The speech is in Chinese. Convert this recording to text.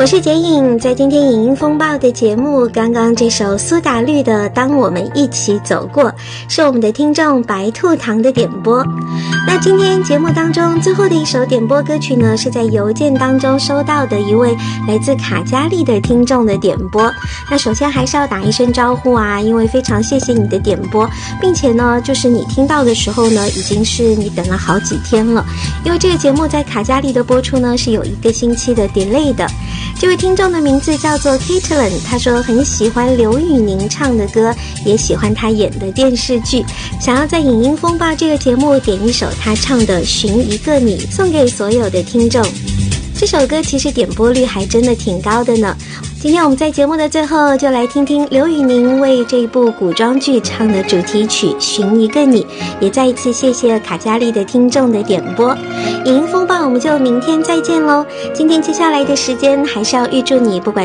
我是简颖，在今天影音风暴的节目，刚刚这首苏打绿的《当我们一起走过》是我们的听众白兔糖的点播。那今天节目当中最后的一首点播歌曲呢，是在邮件当中收到的一位来自卡加利的听众的点播。那首先还是要打一声招呼啊，因为非常谢谢你的点播，并且呢就是你听到的时候呢，已经是你等了好几天了，因为这个节目在卡加利的播出呢是有1个星期的 delay 的。这位听众的名字叫做 Caitlin， 他说很喜欢刘宇宁唱的歌，也喜欢他演的电视剧，想要在影音风暴这个节目点一首他唱的《寻一个你》，送给所有的听众。这首歌其实点播率还真的挺高的呢。今天我们在节目的最后就来听听刘宇宁为这部古装剧唱的主题曲《寻一个你》，也再一次谢谢卡加利的听众的点播。影音风暴我们就明天再见咯。今天接下来的时间还是要预祝你不管